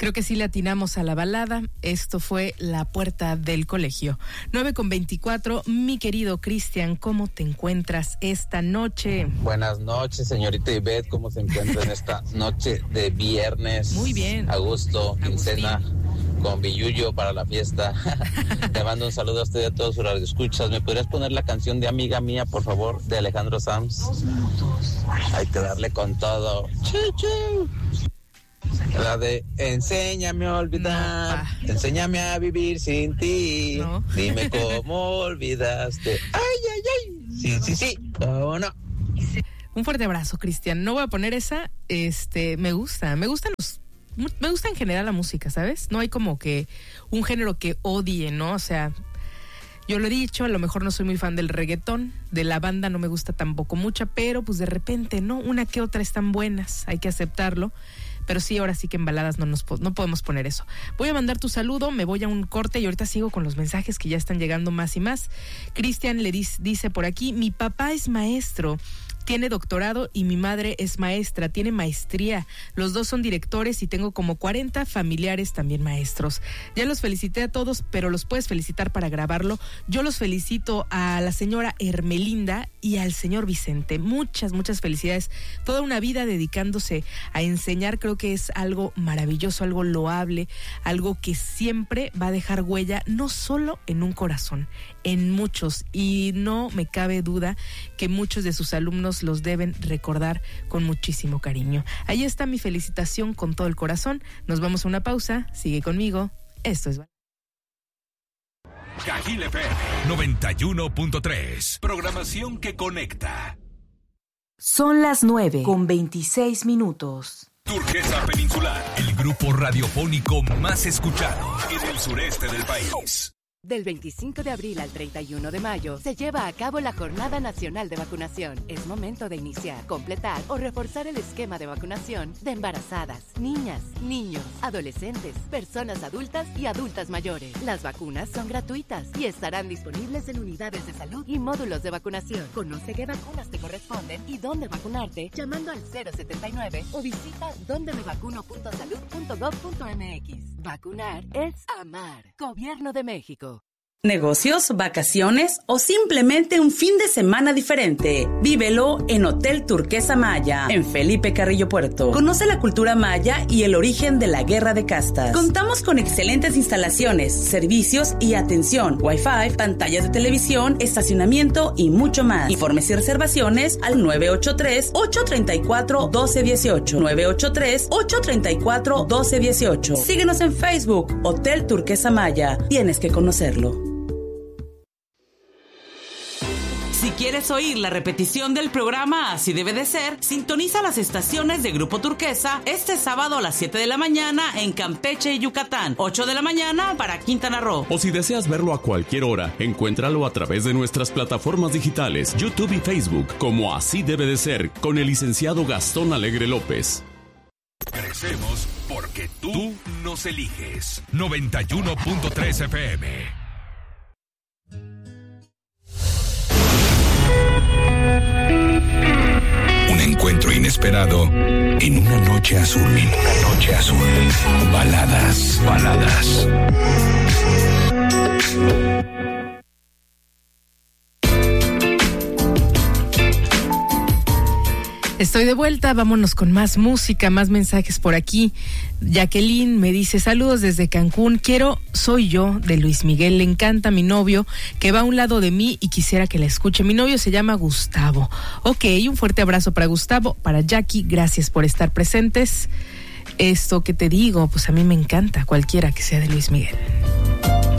Creo que sí le atinamos a la balada. Esto fue La Puerta del Colegio. 9:24. Mi querido Cristian, ¿cómo te encuentras esta noche? Buenas noches, señorita Ivette. ¿Cómo se encuentra en esta noche de viernes? Muy bien. A gusto, quincena, con billuyo para la fiesta. Te mando un saludo a usted y a todos sus radioescuchas. ¿Me podrías poner la canción de Amiga Mía, por favor, de Alejandro Sanz? Hay que darle con todo. ¡Chu! La de Enséñame a olvidar, no, enséñame a vivir sin ti, no. Dime cómo olvidaste. ¡Ay! Sí, ¿cómo no? Un fuerte abrazo, Cristian. No voy a poner esa, me gusta en general la música, ¿sabes? No hay como que un género que odie, ¿no? O sea, yo lo he dicho, a lo mejor no soy muy fan del reggaetón, de la banda no me gusta tampoco mucha, pero pues de repente, ¿no? Una que otra están buenas, hay que aceptarlo. Pero sí, ahora sí que en baladas no podemos poner eso. Voy a mandar tu saludo, me voy a un corte y ahorita sigo con los mensajes que ya están llegando más y más. Cristian le dice por aquí, mi papá es maestro, tiene doctorado y mi madre es maestra, tiene maestría. Los dos son directores y tengo como 40 familiares también maestros. Ya los felicité a todos, pero los puedes felicitar para grabarlo. Yo los felicito a la señora Hermelinda y al señor Vicente. Muchas felicidades. Toda una vida dedicándose a enseñar, creo que es algo maravilloso, algo loable, algo que siempre va a dejar huella, no solo en un corazón, en muchos. Y no me cabe duda que muchos de sus alumnos los deben recordar con muchísimo cariño. Ahí está mi felicitación con todo el corazón. Nos vamos a una pausa. Sigue conmigo. Esto es Cajil FM 91.3. Programación que conecta. Son las 9:26. Turquesa Peninsular, el grupo radiofónico más escuchado en el sureste del país. Del 25 de abril al 31 de mayo se lleva a cabo la Jornada Nacional de Vacunación. Es momento de iniciar, completar o reforzar el esquema de vacunación de embarazadas, niñas, niños, adolescentes, personas adultas y adultas mayores. Las vacunas son gratuitas y estarán disponibles en unidades de salud y módulos de vacunación. Conoce qué vacunas te corresponden y dónde vacunarte llamando al 079 o visita dondemevacuno.salud.gov.mx. Vacunar es amar. Gobierno de México. Negocios, vacaciones o simplemente un fin de semana diferente. Vívelo en Hotel Turquesa Maya, en Felipe Carrillo Puerto. Conoce la cultura maya y el origen de la guerra de castas. Contamos con excelentes instalaciones, servicios y atención, Wi-Fi, pantallas de televisión, estacionamiento y mucho más. Informes y reservaciones al 983-834-1218. 983-834-1218. Síguenos en Facebook, Hotel Turquesa Maya. Tienes que conocerlo. Si quieres oír la repetición del programa Así Debe de Ser, sintoniza las estaciones de Grupo Turquesa este sábado a las 7 de la mañana en Campeche y Yucatán, 8 de la mañana para Quintana Roo. O si deseas verlo a cualquier hora, encuéntralo a través de nuestras plataformas digitales, YouTube y Facebook, como Así Debe de Ser, con el licenciado Gastón Alegre López. Crecemos porque tú nos eliges. 91.3 FM. Un encuentro inesperado en una noche azul. En una noche azul. Baladas. Estoy de vuelta, vámonos con más música, más mensajes por aquí. Jacqueline me dice, saludos desde Cancún, Soy Yo, de Luis Miguel, le encanta mi novio, que va a un lado de mí y quisiera que la escuche. Mi novio se llama Gustavo. Ok, un fuerte abrazo para Gustavo, para Jackie, gracias por estar presentes. Esto que te digo, pues a mí me encanta, cualquiera que sea de Luis Miguel.